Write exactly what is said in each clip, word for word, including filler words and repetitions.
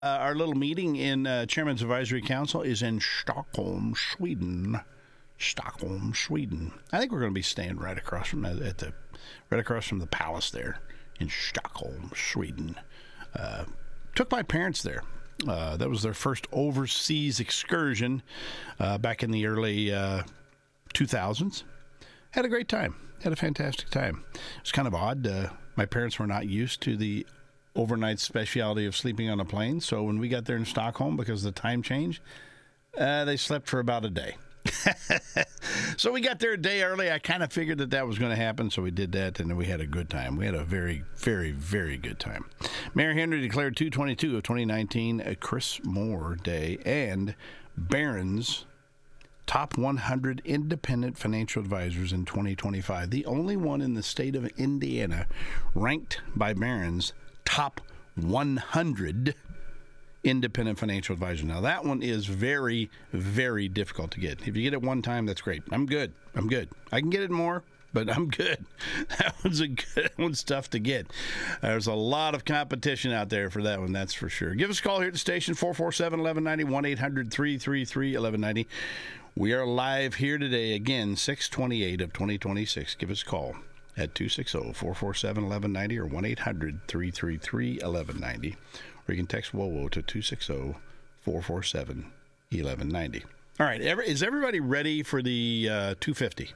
Uh, our little meeting in uh, Chairman's Advisory Council is in Stockholm, Sweden. Stockholm, Sweden. I think we're going to be staying right across from the, at the right across from the palace there in Stockholm, Sweden. Uh, took my parents there. Uh, that was their first overseas excursion uh, back in the early uh, two thousands. Had a great time. Had a fantastic time. It was kind of odd. Uh, my parents were not used to the overnight specialty of sleeping on a plane. So when we got there in Stockholm, because of the time change, uh, they slept for about a day. So we got there a day early. I kind of figured that that was going to happen, so we did that, and then we had a good time. We had a very, very, very good time. Mayor Henry declared two twenty-two of twenty nineteen a Chris Moore Day, and Barron's top one hundred independent financial advisors in twenty twenty-five. The only one in the state of Indiana ranked by Barron's top one hundred independent financial advisor. Now, that one is very, very difficult to get. If you get it one time, that's great. I'm good. I'm good. I can get it more, but I'm good. That one's a good that one's tough to get. There's a lot of competition out there for that one, that's for sure. Give us a call here at the station, four four seven, one one nine zero, one eight hundred, three three three, one one nine zero. We are live here today, again, six twenty-eight of twenty twenty-six. Give us a call at two six zero, four four seven, one one nine zero or one eight hundred, three three three, one one nine zero. Or you can text W O W O to two six zero, four four seven, one one nine zero. All right, every, is everybody ready for the uh, two fifty?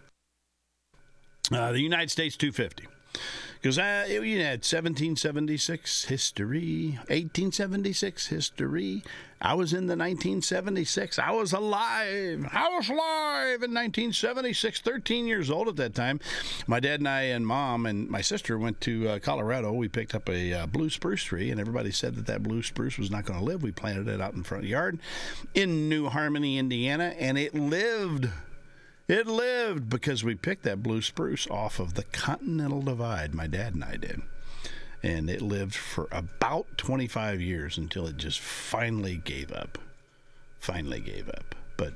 Uh, the United States two fifty. Because uh, you had seventeen seventy-six history, eighteen seventy-six history. I was in the nineteen seventy-six. I was alive. I was alive in nineteen seventy-six, thirteen years old at that time. My dad and I and mom and my sister went to uh, Colorado. We picked up a uh, blue spruce tree, and everybody said that that blue spruce was not going to live. We planted it out in front of the yard in New Harmony, Indiana, and it lived. It lived because we picked that blue spruce off of the Continental Divide, my dad and I did. And it lived for about twenty-five years until it just finally gave up. Finally gave up. But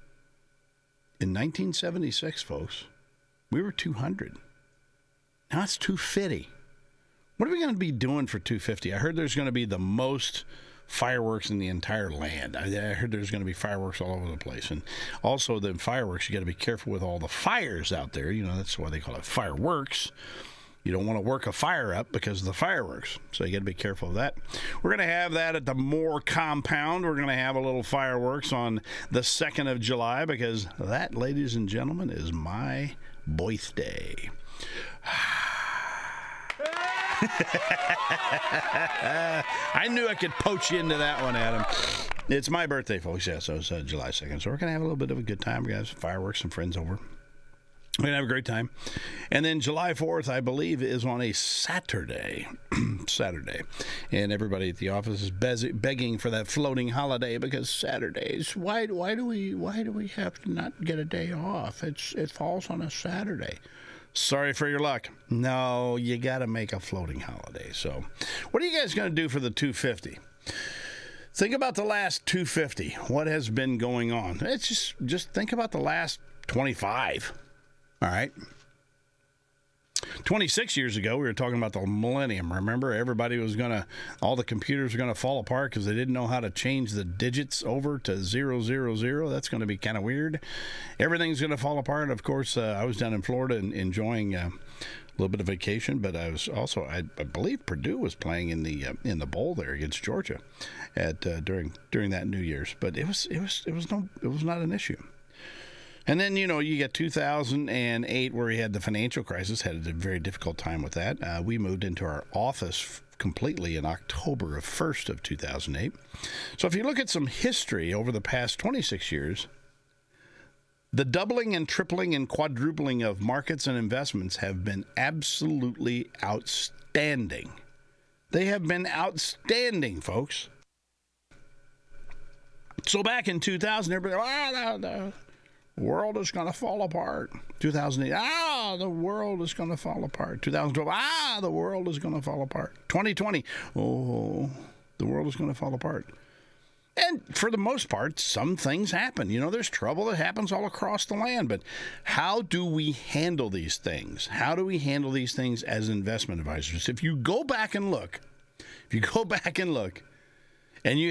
in nineteen seventy-six, folks, we were two hundred. Now it's two fifty. What are we going to be doing for two fifty? I heard there's going to be the most fireworks in the entire land. I, I heard there's going to be fireworks all over the place. And also the fireworks, you got to be careful with all the fires out there. You know, that's why they call it fireworks. You don't want to work a fire up because of the fireworks. So you got to be careful of that. We're going to have that at the Moore compound. We're going to have a little fireworks on the second of July because that, ladies and gentlemen, is my birthday. I knew I could poach you into that one, Adam. It's my birthday, folks. Yeah, so it's uh, July second. So we're going to have a little bit of a good time. We're going to have some fireworks, some friends over. We're going to have a great time. And then July fourth, I believe, is on a Saturday. Saturday. And everybody at the office is bez- begging for that floating holiday because Saturdays, why, why do we why do we have to not get a day off? It's It falls on a Saturday. Sorry for your luck. No, you got to make a floating holiday. So what are you guys going to do for the two fifty? Think about the last two fifty. What has been going on? It's just, just think about the last twenty-five. All right. twenty-six years ago, we were talking about the millennium. Remember, everybody was going to, all the computers were going to fall apart because they didn't know how to change the digits over to zero, zero, zero. That's going to be kind of weird. Everything's going to fall apart. Of course, uh, I was down in Florida and enjoying uh, a little bit of vacation, but I was also, I, I believe Purdue was playing in the uh, in the bowl there against Georgia at uh, during during that New Year's. But it was it was it was no it was not an issue. And then, you know, you get two thousand eight where we had the financial crisis, had a very difficult time with that. Uh, we moved into our office completely in October of first of two thousand eight. So if you look at some history over the past twenty-six years, the doubling and tripling and quadrupling of markets and investments have been absolutely outstanding. They have been outstanding, folks. So back in two thousand, everybody, ah, no, no. The world is going to fall apart. two thousand eight, ah, the world is going to fall apart. two thousand twelve, ah, the world is going to fall apart. twenty twenty, oh, the world is going to fall apart. And for the most part, some things happen. You know, there's trouble that happens all across the land. But how do we handle these things? How do we handle these things as investment advisors? If you go back and look, if you go back and look And you